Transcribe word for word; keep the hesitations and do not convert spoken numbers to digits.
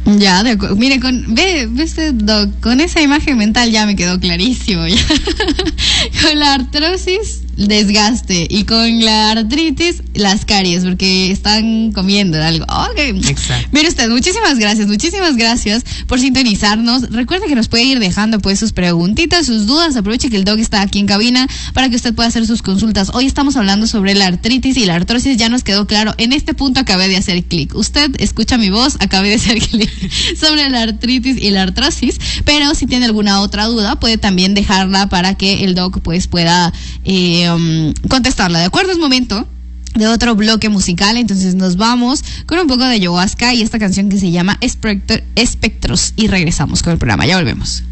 Ya, de acuerdo. Mire, con, ve, ve usted, doc, con esa imagen mental ya me quedó clarísimo. Ya. Con la artrosis, desgaste, y con la artritis, las caries, porque están comiendo algo. Okay. Exacto. Mire usted, muchísimas gracias, muchísimas gracias por sintonizarnos. Recuerde que nos puede ir dejando pues sus preguntitas, sus dudas. Aproveche que el doc está aquí en cabina para que usted pueda hacer sus consultas. Hoy estamos hablando sobre la artritis y la artrosis, ya nos quedó claro. En este punto acabé de hacer clic. Usted escucha mi voz, acabé de hacer clic sobre la artritis y la artrosis, pero si tiene alguna otra duda, puede también dejarla para que el doc pues pueda eh, um, contestarla. ¿De acuerdo? Es momento de otro bloque musical, entonces nos vamos con un poco de ayahuasca y esta canción que se llama Espectros y regresamos con el programa. Ya volvemos.